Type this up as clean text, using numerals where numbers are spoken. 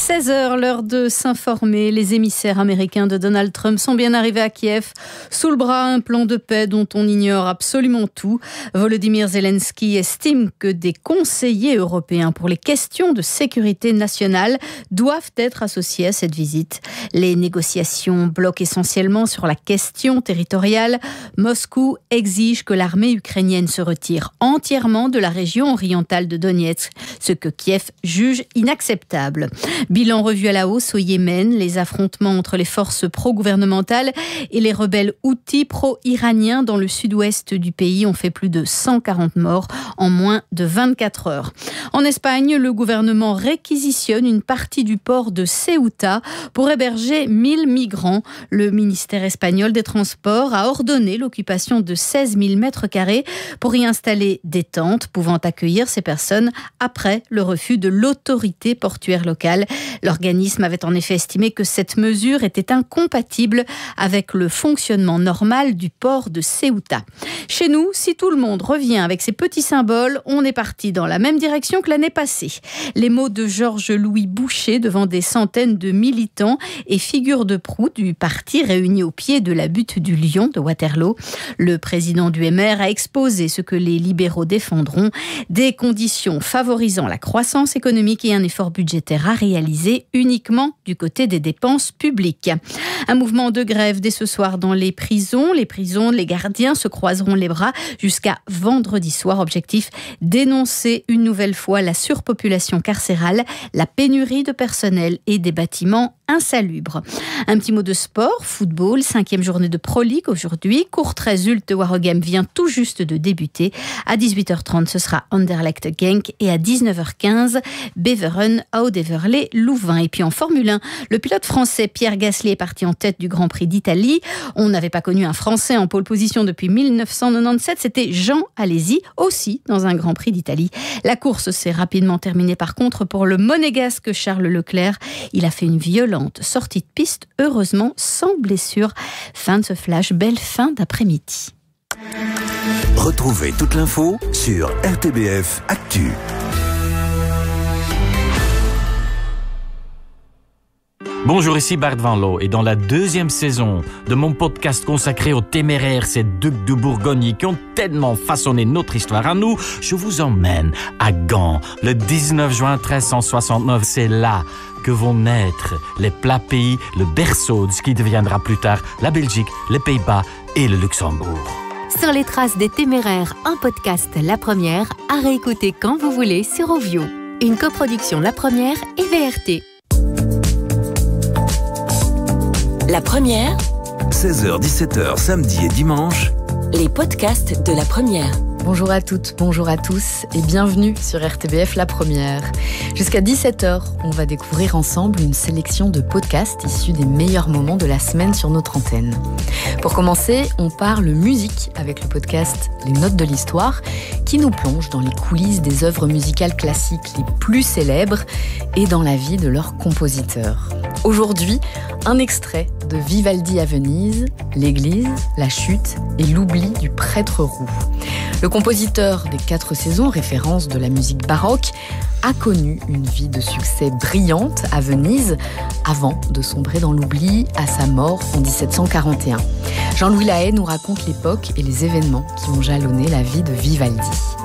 16h, l'heure de s'informer. Les émissaires américains de Donald Trump sont bien arrivés à Kiev. Sous le bras, un plan de paix dont on ignore absolument tout. Volodymyr Zelensky estime que des conseillers européens pour les questions de sécurité nationale doivent être associés à cette visite. Les négociations bloquent essentiellement sur la question territoriale. Moscou exige que l'armée ukrainienne se retire entièrement de la région orientale de Donetsk, ce que Kiev juge inacceptable. Bilan revu à la hausse au Yémen, les affrontements entre les forces pro-gouvernementales et les rebelles houthis pro-iraniens dans le sud-ouest du pays ont fait plus de 140 morts en moins de 24 heures. En Espagne, le gouvernement réquisitionne une partie du port de Ceuta pour héberger 1000 migrants. Le ministère espagnol des Transports a ordonné l'occupation de 16 000 mètres carrés pour y installer des tentes pouvant accueillir ces personnes après le refus de l'autorité portuaire locale. L'organisme avait en effet estimé que cette mesure était incompatible avec le fonctionnement normal du port de Ceuta. Chez nous, si tout le monde revient avec ses petits symboles, on est parti dans la même direction que l'année passée. Les mots de Georges-Louis Boucher devant des centaines de militants et figures de proue du parti réunis au pied de la butte du Lion de Waterloo. Le président du MR a exposé ce que les libéraux défendront, des conditions favorisant la croissance économique et un effort budgétaire à réaliser uniquement du côté des dépenses publiques. Un mouvement de grève dès ce soir dans les prisons. Les gardiens se croiseront les bras jusqu'à vendredi soir. Objectif, dénoncer une nouvelle fois la surpopulation carcérale, la pénurie de personnel et des bâtiments insalubres. Un petit mot de sport, football, 5e journée de Pro League aujourd'hui. Courtrai-Zulte Waregem vient tout juste de débuter. À 18h30, ce sera Anderlecht Genk et à 19h15, Beveren Oudeverlé Louvain. Et puis en Formule 1, le pilote français Pierre Gasly est parti en tête du Grand Prix d'Italie. On n'avait pas connu un Français en pole position depuis 1997. C'était Jean Alesi, aussi dans un Grand Prix d'Italie. La course s'est rapidement terminée par contre pour le monégasque Charles Leclerc. Il a fait une violente sortie de piste, heureusement sans blessure. Fin de ce flash, belle fin d'après-midi. Retrouvez toute l'info sur RTBF Actu. Bonjour, ici Bart Van Loo et dans la 2e saison de mon podcast consacré aux téméraires, ces ducs de Bourgogne qui ont tellement façonné notre histoire à nous, je vous emmène à Gand, le 19 juin 1369. C'est là que vont naître les plats pays, le berceau de ce qui deviendra plus tard la Belgique, les Pays-Bas et le Luxembourg. Sur les traces des téméraires, un podcast La Première, à réécouter quand vous voulez sur Ovio. Une coproduction La Première et VRT. La Première, 16h-17h samedi et dimanche, les podcasts de La Première. Bonjour à toutes, bonjour à tous et bienvenue sur RTBF La Première. Jusqu'à 17h, on va découvrir ensemble une sélection de podcasts issus des meilleurs moments de la semaine sur notre antenne. Pour commencer, on parle musique avec le podcast Les Notes de l'Histoire qui nous plonge dans les coulisses des œuvres musicales classiques les plus célèbres et dans la vie de leurs compositeurs. Aujourd'hui, un extrait de Vivaldi à Venise, l'église, la chute et l'oubli du prêtre roux. Le compositeur des 4 saisons, référence de la musique baroque, a connu une vie de succès brillante à Venise avant de sombrer dans l'oubli à sa mort en 1741. Jean-Louis Lahaye nous raconte l'époque et les événements qui ont jalonné la vie de Vivaldi.